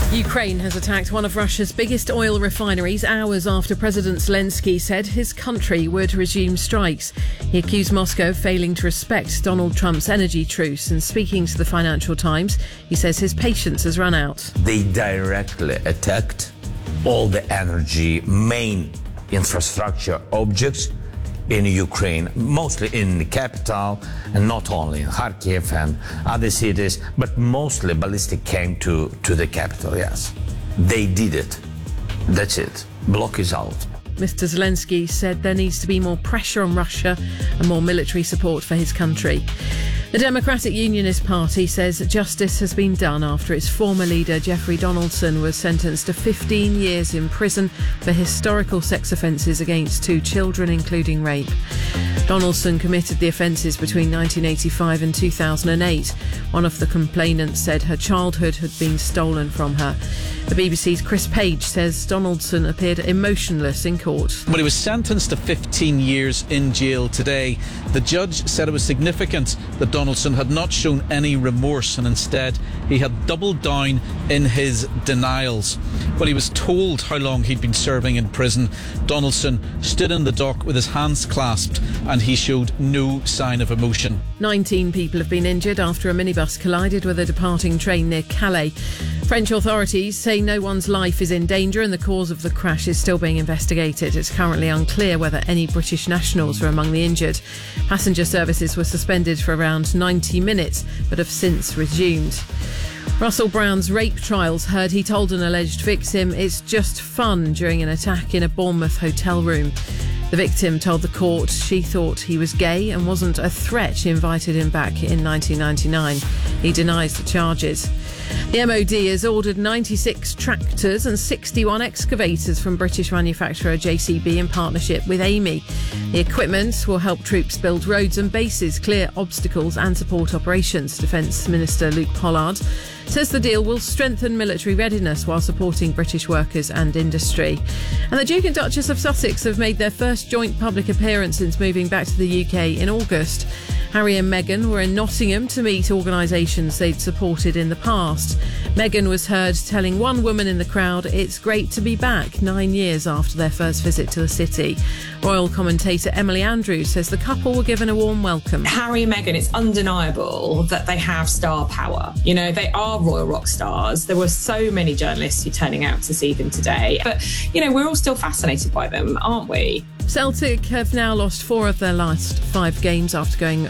Ukraine has attacked one of Russia's biggest oil refineries hours after President Zelensky said his country would resume strikes. He accused Moscow of failing to respect Donald Trump's energy truce, and speaking to the Financial Times, he says his patience has run out. They directly attacked all the energy main infrastructure objects in Ukraine, mostly in the capital, and not only in Kharkiv and other cities, but mostly ballistic came to the capital, yes. They did it. That's it. Block is out. Mr. Zelensky said there needs to be more pressure on Russia and more military support for his country. The Democratic Unionist Party says justice has been done after its former leader, Jeffrey Donaldson, was sentenced to 15 years in prison for historical sex offences against 2 children, including rape. Donaldson committed the offences between 1985 and 2008. One of the complainants said her childhood had been stolen from her. The BBC's Chris Page says Donaldson appeared emotionless in court. When he was sentenced to 15 years in jail today, the judge said it was significant that Donaldson had not shown any remorse, and instead he had doubled down in his denials. When he was told how long he'd been serving in prison, Donaldson stood in the dock with his hands clasped and he showed no sign of emotion. 19 people have been injured after a minibus collided with a departing train near Calais. French authorities say no one's life is in danger and the cause of the crash is still being investigated. It's currently unclear whether any British nationals are among the injured. Passenger services were suspended for around 90 minutes but have since resumed. Russell Brown's rape trials heard he told an alleged victim it's just fun during an attack in a Bournemouth hotel room. The victim told the court she thought he was gay and wasn't a threat. She invited him back in 1999. He denies the charges. The MOD has ordered 96 tractors and 61 excavators from British manufacturer JCB in partnership with Amey. The equipment will help troops build roads and bases, clear obstacles and support operations. Defence Minister Luke Pollard says the deal will strengthen military readiness while supporting British workers and industry. And the Duke and Duchess of Sussex have made their first joint public appearance since moving back to the UK in August. Harry and Meghan were in Nottingham to meet organisations they'd supported in the past. Meghan was heard telling one woman in the crowd it's great to be back 9 years after their first visit to the city. Royal commentator Emily Andrews says the couple were given a warm welcome. Harry and Meghan, it's undeniable that they have star power. You know, they are royal rock stars. There were so many journalists who are turning out to see them today. But, you know, we're all still fascinated by them, aren't we? Celtic have now lost 4 of their last 5 games after going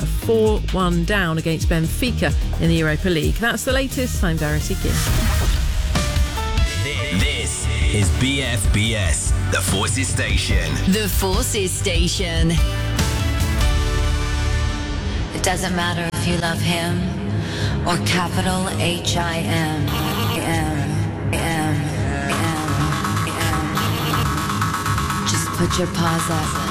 4-1 down against Benfica in the Europa League. That's the latest. I'm Verity Gill. This is BFBS, The Forces Station. The Forces Station. It doesn't matter if you love him or capital H-I-M. Just put your paws up.